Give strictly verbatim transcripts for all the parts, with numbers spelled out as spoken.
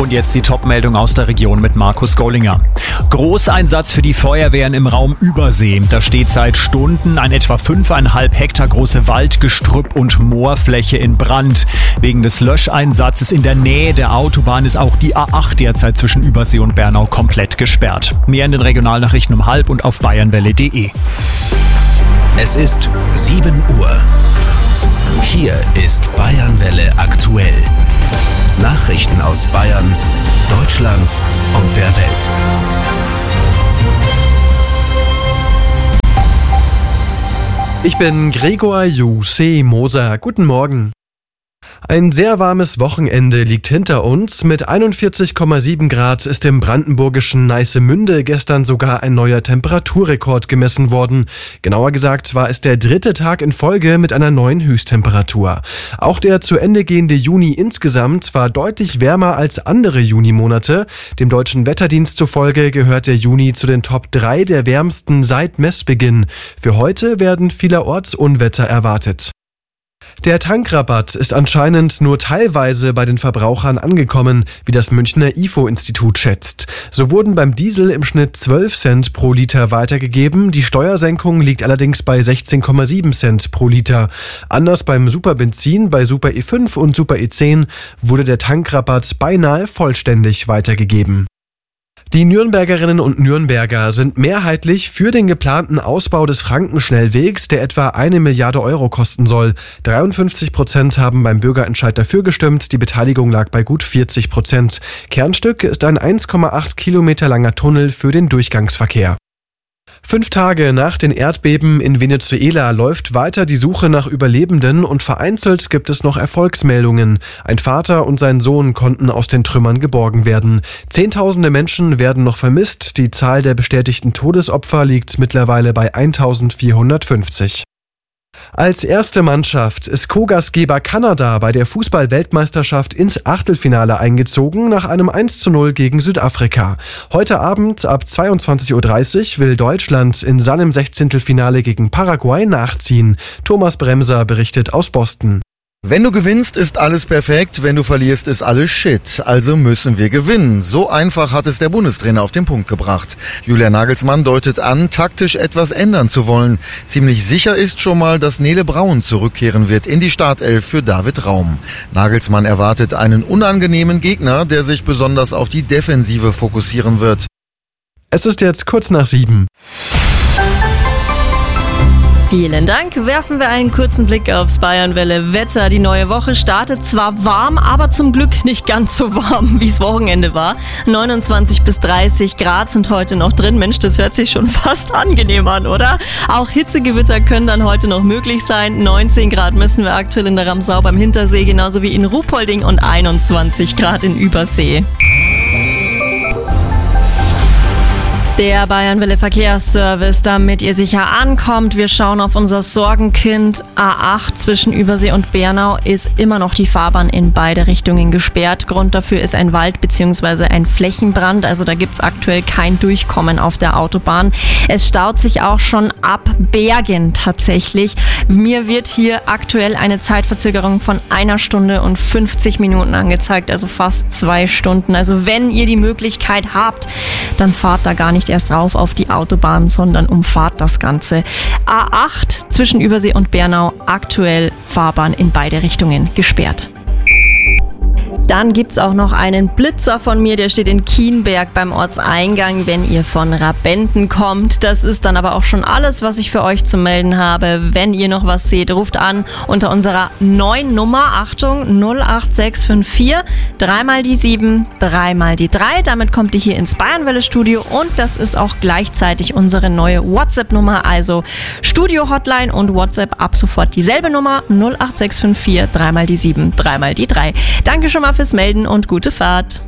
Und jetzt die Top-Meldung aus der Region mit Markus Gollinger. Großeinsatz für die Feuerwehren im Raum Übersee. Da steht seit Stunden ein etwa fünfeinhalb Hektar große Waldgestrüpp und Moorfläche in Brand. Wegen des Löscheinsatzes in der Nähe der Autobahn ist auch die A acht derzeit zwischen Übersee und Bernau komplett gesperrt. Mehr in den Regionalnachrichten um halb und auf bayernwelle punkt de. Es ist sieben Uhr. Hier ist Bayernwelle aktuell. Nachrichten aus Bayern, Deutschland und der Welt. Ich bin Gregor Jussi Moser. Guten Morgen. Ein sehr warmes Wochenende liegt hinter uns. Mit einundvierzig Komma sieben Grad ist im brandenburgischen Neissemünde gestern sogar ein neuer Temperaturrekord gemessen worden. Genauer gesagt war es der dritte Tag in Folge mit einer neuen Höchsttemperatur. Auch der zu Ende gehende Juni insgesamt war deutlich wärmer als andere Junimonate. Dem Deutschen Wetterdienst zufolge gehört der Juni zu den Top drei der wärmsten seit Messbeginn. Für heute werden vielerorts Unwetter erwartet. Der Tankrabatt ist anscheinend nur teilweise bei den Verbrauchern angekommen, wie das Münchner I F O-Institut schätzt. So wurden beim Diesel im Schnitt zwölf Cent pro Liter weitergegeben, die Steuersenkung liegt allerdings bei sechzehn Komma sieben Cent pro Liter. Anders beim Superbenzin, bei Super E fünf und Super E zehn wurde der Tankrabatt beinahe vollständig weitergegeben. Die Nürnbergerinnen und Nürnberger sind mehrheitlich für den geplanten Ausbau des Frankenschnellwegs, der etwa eine Milliarde Euro kosten soll. dreiundfünfzig Prozent haben beim Bürgerentscheid dafür gestimmt, die Beteiligung lag bei gut vierzig Prozent. Kernstück ist ein eins Komma acht Kilometer langer Tunnel für den Durchgangsverkehr. Fünf Tage nach den Erdbeben in Venezuela läuft weiter die Suche nach Überlebenden und vereinzelt gibt es noch Erfolgsmeldungen. Ein Vater und sein Sohn konnten aus den Trümmern geborgen werden. Zehntausende Menschen werden noch vermisst. Die Zahl der bestätigten Todesopfer liegt mittlerweile bei eintausendvierhundertfünfzig. Als erste Mannschaft ist Co-Gastgeber Kanada bei der Fußball-Weltmeisterschaft ins Achtelfinale eingezogen nach einem eins zu null gegen Südafrika. Heute Abend ab zweiundzwanzig Uhr dreißig will Deutschland in seinem Sechzehntelfinale gegen Paraguay nachziehen. Thomas Bremser berichtet aus Boston. Wenn du gewinnst, ist alles perfekt, wenn du verlierst, ist alles Shit. Also müssen wir gewinnen. So einfach hat es der Bundestrainer auf den Punkt gebracht. Julian Nagelsmann deutet an, taktisch etwas ändern zu wollen. Ziemlich sicher ist schon mal, dass Nele Braun zurückkehren wird in die Startelf für David Raum. Nagelsmann erwartet einen unangenehmen Gegner, der sich besonders auf die Defensive fokussieren wird. Es ist jetzt kurz nach sieben. Vielen Dank. Werfen wir einen kurzen Blick aufs Bayernwelle Wetter. Die neue Woche startet zwar warm, aber zum Glück nicht ganz so warm, wie es Wochenende war. neunundzwanzig bis dreißig Grad sind heute noch drin. Mensch, das hört sich schon fast angenehm an, oder? Auch Hitzegewitter können dann heute noch möglich sein. neunzehn Grad messen wir aktuell in der Ramsau beim Hintersee, genauso wie in Ruhpolding und einundzwanzig Grad in Übersee. Der Bayernwelle Verkehrsservice, damit ihr sicher ankommt. Wir schauen auf unser Sorgenkind. A acht zwischen Übersee und Bernau ist immer noch die Fahrbahn in beide Richtungen gesperrt. Grund dafür ist ein Wald- bzw. ein Flächenbrand. Also da gibt es aktuell kein Durchkommen auf der Autobahn. Es staut sich auch schon ab Bergen tatsächlich. Mir wird hier aktuell eine Zeitverzögerung von einer Stunde und fünfzig Minuten angezeigt. Also fast zwei Stunden. Also wenn ihr die Möglichkeit habt, dann fahrt da gar nicht erst rauf auf die Autobahn, sondern umfahrt das Ganze. A acht zwischen Übersee und Bernau, aktuell Fahrbahn in beide Richtungen gesperrt. Dann gibt's auch noch einen Blitzer von mir, der steht in Kienberg beim Ortseingang, wenn ihr von Rabenden kommt. Das ist dann aber auch schon alles, was ich für euch zu melden habe. Wenn ihr noch was seht, ruft an unter unserer neuen Nummer, Achtung, null acht sechs fünf vier, dreimal die sieben, dreimal die drei. Damit kommt ihr hier ins Bayernwelle-Studio und das ist auch gleichzeitig unsere neue WhatsApp-Nummer, also Studio-Hotline und WhatsApp ab sofort dieselbe Nummer, null acht sechs fünf vier, dreimal die sieben, dreimal die drei. Danke schon mal fürs Melden und gute Fahrt.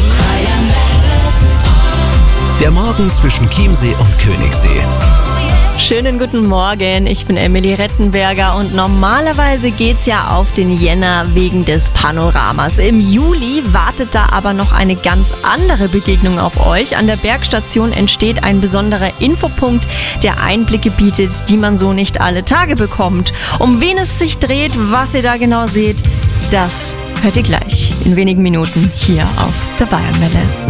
Der Morgen zwischen Chiemsee und Königssee. Schönen guten Morgen, ich bin Emily Rettenberger und normalerweise geht's ja auf den Jänner wegen des Panoramas. Im Juli wartet da aber noch eine ganz andere Begegnung auf euch. An der Bergstation entsteht ein besonderer Infopunkt, der Einblicke bietet, die man so nicht alle Tage bekommt. Um wen es sich dreht, was ihr da genau seht, das hört ihr gleich in wenigen Minuten hier auf der Bayernwelle.